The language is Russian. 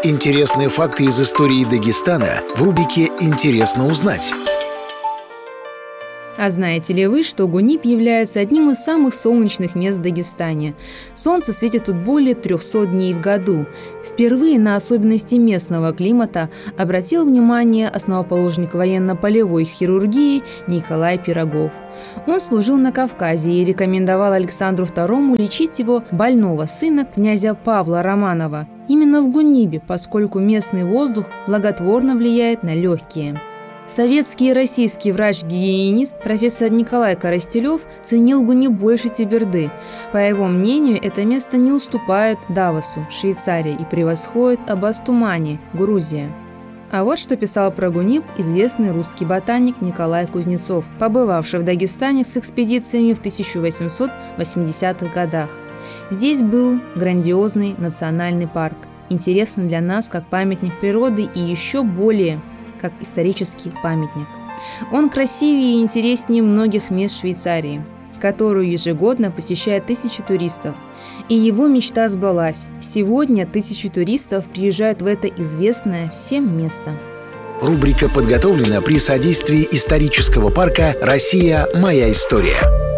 Интересные факты из истории Дагестана в рубрике «Интересно узнать». А знаете ли вы, что Гуниб является одним из самых солнечных мест в Дагестане? Солнце светит тут более 300 дней в году. Впервые на особенности местного климата обратил внимание основоположник военно-полевой хирургии Николай Пирогов. Он служил на Кавказе и рекомендовал Александру II лечить его больного сына, князя Павла Романова, именно в Гунибе, поскольку местный воздух благотворно влияет на легкие. Советский и российский врач-гигиенист профессор Николай Коростелев ценил Гуниб больше Теберды. По его мнению, это место не уступает Давосу, Швейцария, и превосходит Абастумани, Грузия. А вот что писал про Гуниб известный русский ботаник Николай Кузнецов, побывавший в Дагестане с экспедициями в 1880-х годах. Здесь был грандиозный национальный парк, интересный для нас как памятник природы и еще более как исторический памятник. Он красивее и интереснее многих мест Швейцарии, которую ежегодно посещает тысячи туристов. И его мечта сбылась. Сегодня тысячи туристов приезжают в это известное всем место. Рубрика подготовлена при содействии исторического парка «Россия. Моя история».